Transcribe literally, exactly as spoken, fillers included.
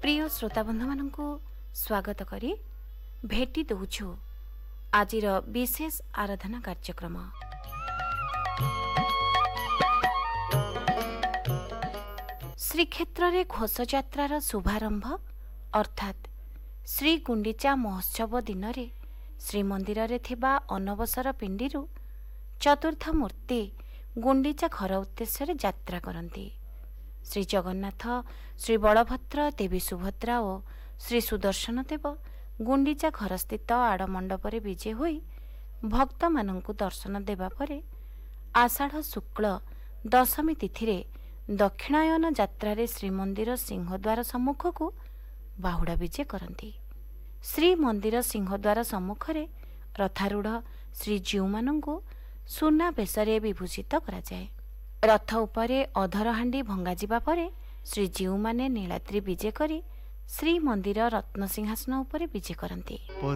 प्रिय श्रोताबंधु मानक स्वागत करी भेटी दौछु आजिर विशेष आराधना कार्यक्रम। श्रीक्षेत्र रे घोष यात्रार शुभारंभ अर्थात श्री गुंडीचा महोत्सव दिन रे श्रीमंदिर रे थिबा अनवसर पिंडीरु चतुर्थ मूर्ति गुंडीचा घर उद्देश्य यात्रा करती। श्री जगन्नाथ, श्री बलभद्र, देवी सुभद्रा और श्री सुदर्शन देव गुंडीचा घर स्थित आड़ मंडपरे विजे होई भक्त मानंकु दर्शन देवा परे आषाढ़ शुक्ल दशमी तिथिरे दक्षिणायन यात्रा श्रीमंदिर सिंहद्वार सम्मुख को बाहुड़ा विजे करती। श्रीमंदिर सिंहद्वार सम्मुखरे रथारूढ़ श्रीजीउ मानंकु सुना बेशरे विभूषित करा जाए। रथ उपरे अधर हांडी भंगा जिबा परे श्रीजीउ माने नीलाद्री विजे करी श्रीमंदिर रत्न सिंहासन उपरे विजे करती।